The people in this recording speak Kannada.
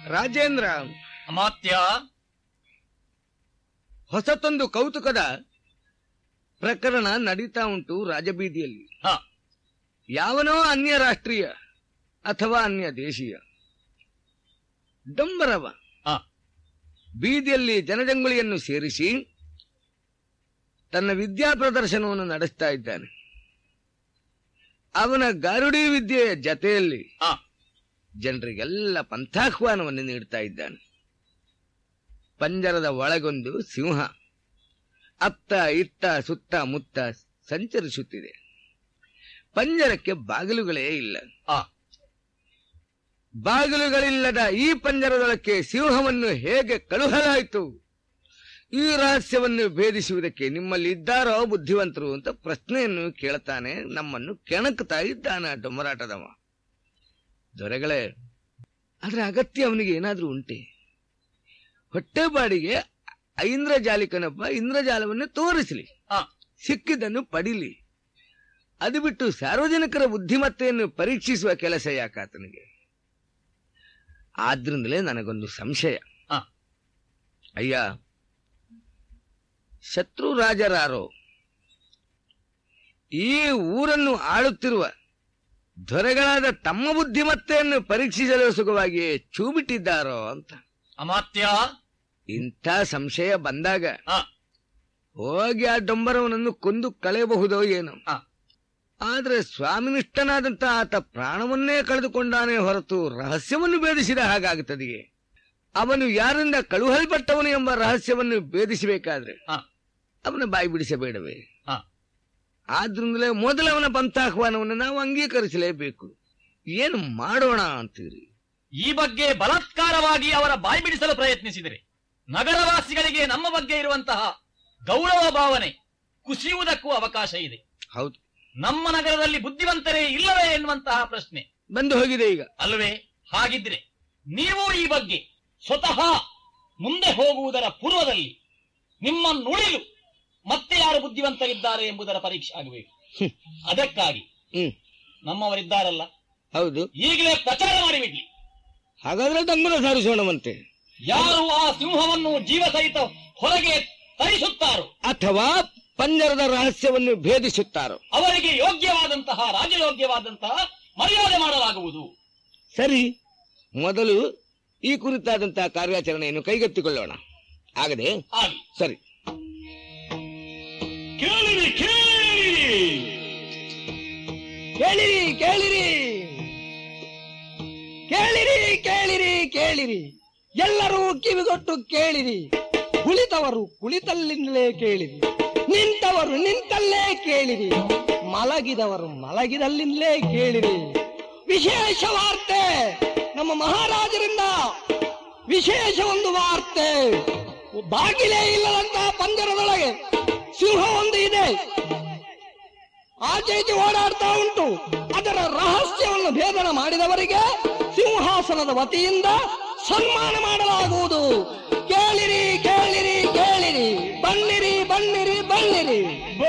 ರಾಜೇಂದ್ರ, ಅಮಾತ್ಯ, ಹೊಸತೊಂದು ಕೌತುಕದ ಪ್ರಕರಣ ನಡೀತಾ ಉಂಟು ರಾಜಬೀದಿಯಲ್ಲಿ. ಯಾವನೋ ಅನ್ಯ ರಾಷ್ಟ್ರೀಯ ಅಥವಾ ಅನ್ಯ ದೇಶೀಯ ಡಂಬರವ ಬೀದಿಯಲ್ಲಿ ಜನಜಂಗುಳಿಯನ್ನು ಸೇರಿಸಿ ತನ್ನ ವಿದ್ಯಾ ಪ್ರದರ್ಶನವನ್ನು ನಡೆಸ್ತಾ ಇದ್ದಾನೆ. ಅವನ ಗಾರುಡಿ ವಿದ್ಯೆಯ ಜತೆಯಲ್ಲಿ ಜನರಿಗೆಲ್ಲ ಪಂಥಾಹ್ವಾನವನ್ನು ನೀಡ್ತಾ ಇದ್ದಾನೆ. ಪಂಜರದ ಒಳಗೊಂದು ಸಿಂಹ ಅತ್ತ ಇತ್ತ ಸುತ್ತ ಮುತ್ತ ಸಂಚರಿಸುತ್ತಿದೆ. ಪಂಜರಕ್ಕೆ ಬಾಗಿಲುಗಳೇ ಇಲ್ಲ. ಬಾಗಿಲುಗಳಿಲ್ಲದ ಈ ಪಂಜರದೊಳಕ್ಕೆ ಸಿಂಹವನ್ನು ಹೇಗೆ ಕಳುಹಲಾಯಿತು? ಈ ರಹಸ್ಯವನ್ನು ಭೇದಿಸುವುದಕ್ಕೆ ನಿಮ್ಮಲ್ಲಿ ಇದ್ದಾರೋ ಬುದ್ಧಿವಂತರು ಅಂತ ಪ್ರಶ್ನೆಯನ್ನು ಕೇಳ್ತಾನೆ. ನಮ್ಮನ್ನು ಕೆಣಕ್ತಾ ಇದ್ದಾನ ಡೊಂಬರಾಟದವ. ದೊರೆಗಳೇ, ಅದರ ಅಗತ್ಯ ಅವನಿಗೆ ಏನಾದ್ರೂ ಉಂಟೆ? ಹೊಟ್ಟೆಬಾಡಿಗೆ ಐಂದ್ರಜಾಲಿಕನೊಬ್ಬ ಇಂದ್ರಜಾಲವನ್ನು ತೋರಿಸಲಿ, ಸಿಕ್ಕಿದ್ದನ್ನು ಪಡಿಲಿ. ಅದು ಬಿಟ್ಟು ಸಾರ್ವಜನಿಕರ ಬುದ್ಧಿಮತ್ತೆಯನ್ನು ಪರೀಕ್ಷಿಸುವ ಕೆಲಸ ಯಾಕಾತನಿಗೆ? ಆದ್ರಿಂದಲೇ ನನಗೊಂದು ಸಂಶಯ. ಅಯ್ಯ, ಶತ್ರು ರಾಜರಾರೋ ಈ ಊರನ್ನು ಆಳುತ್ತಿರುವ ದೊರೆಗಳಾದ ತಮ್ಮ ಬುದ್ಧಿಮತ್ತೆಯನ್ನು ಪರೀಕ್ಷಿಸಲು ಸುಖವಾಗಿಯೇ ಚೂಬಿಟ್ಟಿದ್ದಾರೋ ಅಂತ. ಅಮಾತ್ಯ, ಇಂಥ ಸಂಶಯ ಬಂದಾಗ ಹೋಗಿ ಆ ಡೊಂಬರವನನ್ನು ಕೊಂದು ಕಳೆಯಬಹುದೋ ಏನೋ. ಆದ್ರೆ ಸ್ವಾಮಿನಿಷ್ಠನಾದಂತ ಆತ ಪ್ರಾಣವನ್ನೇ ಕಳೆದುಕೊಂಡಾನೇ ಹೊರತು ರಹಸ್ಯವನ್ನು ಭೇದಿಸಿದ ಹಾಗಾಗುತ್ತದೆಯೇ? ಅವನು ಯಾರಿಂದ ಕಳುಹಲ್ಪಟ್ಟವನು ಎಂಬ ರಹಸ್ಯವನ್ನು ಭೇದಿಸಬೇಕಾದ್ರೆ ಅವನ ಬಾಯಿ ಬಿಡಿಸಬೇಡವೇ? ಆದ್ರಿಂದಲೇ ಮೊದಲವನ ಪಂಥಾಹ್ವಾನವನ್ನು ನಾವು ಅಂಗೀಕರಿಸಲೇಬೇಕು. ಏನು ಮಾಡೋಣ ಅಂತೀರಿ? ಈ ಬಗ್ಗೆ ಬಲಾತ್ಕಾರವಾಗಿ ಅವರ ಬಾಯಿ ಬಿಡಿಸಲು ಪ್ರಯತ್ನಿಸಿದರೆ ನಗರವಾಸಿಗಳಿಗೆ ನಮ್ಮ ಬಗ್ಗೆ ಇರುವಂತಹ ಗೌರವ ಭಾವನೆ ಕುಸಿಯುವುದಕ್ಕೂ ಅವಕಾಶ ಇದೆ. ಹೌದು, ನಮ್ಮ ನಗರದಲ್ಲಿ ಬುದ್ಧಿವಂತರೇ ಇಲ್ಲವೇ ಎನ್ನುವಂತಹ ಪ್ರಶ್ನೆ ಬಂದು ಹೋಗಿದೆ ಈಗ, ಅಲ್ವೇ? ಹಾಗಿದ್ರೆ ನೀವು ಈ ಬಗ್ಗೆ ಸ್ವತಃ ಮುಂದೆ ಹೋಗುವುದರ ಪೂರ್ವದಲ್ಲಿ ನಿಮ್ಮ ನುಡಿಲು ಮತ್ತೆ ಯಾರು ಬುದ್ಧಿವಂತರಿದ್ದಾರೆ ಎಂಬುದರ ಪರೀಕ್ಷೆ ಆಗಬೇಕು. ಅದಕ್ಕಾಗಿ ನಮ್ಮವರಿದ್ದಾರಲ್ಲ, ಹೌದು, ಈಗಲೇ ಪ್ರಚಾರ ಮಾಡಿಬಿಡ್ಲಿ. ಹಾಗಾದ್ರೆ ಡಂಗುರ ಸಾರಿಸೋಣವಂತೆ. ಯಾರು ಆ ಸಿಂಹವನ್ನು ಜೀವ ಸಹಿತ ಹೊರಗೆ ತರಿಸುತ್ತಾರೋ ಅಥವಾ ಪಂಜರದ ರಹಸ್ಯವನ್ನು ಭೇದಿಸುತ್ತಾರೋ ಅವರಿಗೆ ಯೋಗ್ಯವಾದಂತಹ ರಾಜಯೋಗ್ಯವಾದಂತಹ ಮರ್ಯಾದೆ ಮಾಡಲಾಗುವುದು. ಸರಿ, ಮೊದಲು ಈ ಕುರಿತಾದಂತಹ ಕಾರ್ಯಾಚರಣೆಯನ್ನು ಕೈಗೆತ್ತಿಕೊಳ್ಳೋಣ. ಆಗದೆ ಸರಿ. ಕೇಳಿರಿ ಕೇಳಿರಿ ಕೇಳಿರಿ ಕೇಳಿರಿ ಕೇಳಿರಿ ಕೇಳಿರಿ ಎಲ್ಲರೂ ಕಿವಿಗೊಟ್ಟು ಕೇಳಿರಿ. ಕುಳಿತವರು ಕುಳಿತಲ್ಲಿಂದಲೇ ಕೇಳಿರಿ, ನಿಂತವರು ನಿಂತಲ್ಲೇ ಕೇಳಿರಿ, ಮಲಗಿದವರು ಮಲಗಿದಲ್ಲಿಂದಲೇ ಕೇಳಿರಿ. ವಿಶೇಷ ವಾರ್ತೆ ನಮ್ಮ ಮಹಾರಾಜರಿಂದ, ವಿಶೇಷ ಒಂದು ವಾರ್ತೆ. ಬಾಗಿಲೇ ಇಲ್ಲದಂತಹ ಪಂಜರದೊಳಗೆ ಸಿಂಹ ಒಂದು ಇದೆ, ಆಚೆ ಈಚೆ ಓಡಾಡ್ತಾ ಉಂಟು. ಅದರ ರಹಸ್ಯವನ್ನು ಭೇದನ ಮಾಡಿದವರಿಗೆ ಸಿಂಹಾಸನದ ವತಿಯಿಂದ ಸನ್ಮಾನ ಮಾಡಲಾಗುವುದು. ಕೇಳಿರಿ ಕೇಳಿರಿ ಕೇಳಿರಿ, ಬನ್ನಿರಿ ಬನ್ನಿರಿ ಬನ್ನಿರಿ.